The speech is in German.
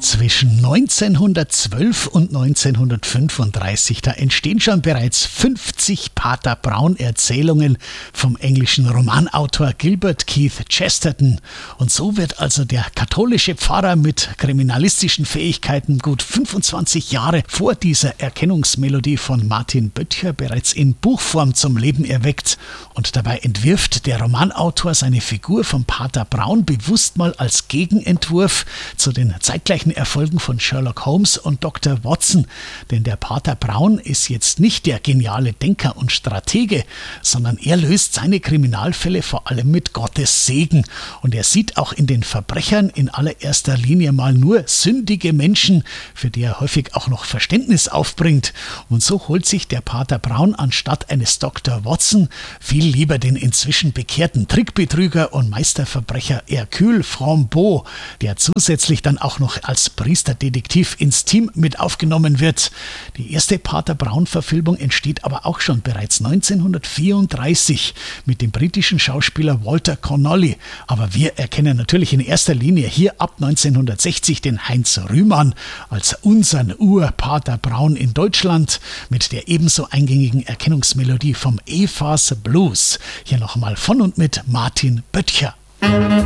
Zwischen 1912 und 1935, da entstehen schon bereits 50 Pater Brown-Erzählungen vom englischen Romanautor Gilbert Keith Chesterton. Und so wird also der katholische Pfarrer mit kriminalistischen Fähigkeiten gut 25 Jahre vor dieser Erkennungsmelodie von Martin Böttcher bereits in Buchform zum Leben erweckt. Und dabei entwirft der Romanautor seine Figur vom Pater Brown bewusst mal als Gegenentwurf zu den zeitgleichen Erfolgen von Sherlock Holmes und Dr. Watson. Denn der Pater Brown ist jetzt nicht der geniale Denker und Stratege, sondern er löst seine Kriminalfälle vor allem mit Gottes Segen. Und er sieht auch in den Verbrechern in allererster Linie mal nur sündige Menschen, für die er häufig auch noch Verständnis aufbringt. Und so holt sich der Pater Brown anstatt eines Dr. Watson viel lieber den inzwischen bekehrten Trickbetrüger und Meisterverbrecher Hercule Frambeau, der zusätzlich dann auch noch als Priesterdetektiv ins Team mit aufgenommen wird. Die erste Pater Brown-Verfilmung entsteht aber auch schon bereits 1934 mit dem britischen Schauspieler Walter Connolly. Aber wir erkennen natürlich in erster Linie hier ab 1960 den Heinz Rühmann als unseren Ur-Pater Brown in Deutschland mit der ebenso eingängigen Erkennungsmelodie vom Evas Blues. Hier nochmal von und mit Martin Böttcher.